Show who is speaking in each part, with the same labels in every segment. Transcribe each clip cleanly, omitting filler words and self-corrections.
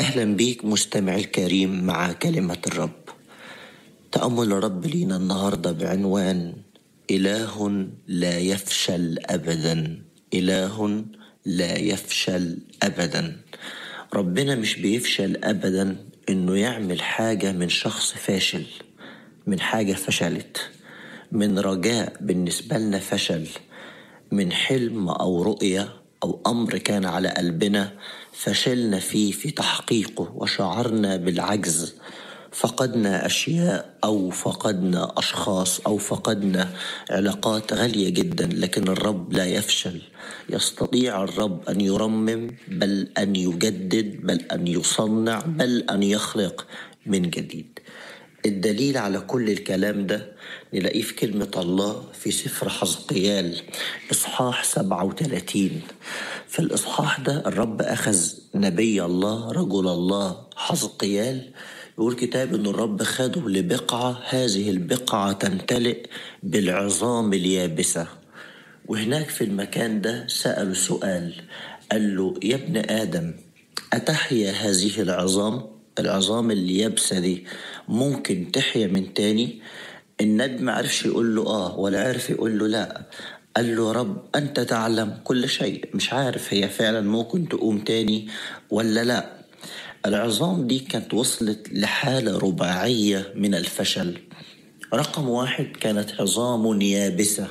Speaker 1: أهلا بيك مستمع الكريم مع كلمة الرب. تأمل الرب لينا النهاردة بعنوان إله لا يفشل أبدا. إله لا يفشل أبدا. ربنا مش بيفشل أبدا إنه يعمل حاجة من شخص فاشل، من حاجة فشلت، من رجاء بالنسبة لنا فشل، من حلم أو رؤية أو أمر كان على قلبنا فشلنا فيه في تحقيقه وشعرنا بالعجز، فقدنا أشياء أو فقدنا أشخاص أو فقدنا علاقات غالية جدا، لكن الرب لا يفشل. يستطيع الرب أن يرمم، بل أن يجدد، بل أن يصنع، بل أن يخلق من جديد. الدليل على كل الكلام ده نلاقيه في كلمة الله في سفر حزقيال إصحاح 37. في الإصحاح ده الرب أخذ نبي الله رجل الله حزقيال، يقول كتاب إن الرب خده لبقعة، هذه البقعة تمتلئ بالعظام اليابسة. وهناك في المكان ده سأله سؤال، قال له يا ابن آدم أتحيا هذه العظام اليابسة دي ممكن تحيا من تاني؟ النبي ما عرفش يقول له ولا عرف يقول له لا. قال له رب أنت تعلم كل شيء، مش عارف هي فعلا ممكن تقوم تاني ولا لا. العظام دي كانت وصلت لحالة رباعية من الفشل. رقم 1 كانت عظام يابسة،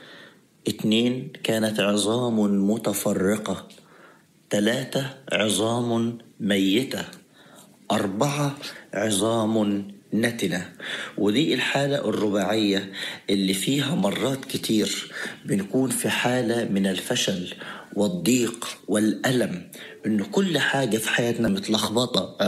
Speaker 1: 2 كانت عظام متفرقة، 3 عظام ميتة، 4 عظام نتنة. ودي الحالة الرباعية اللي فيها مرات كتير بنكون في حالة من الفشل والضيق والألم، إن كل حاجة في حياتنا متلخبطة.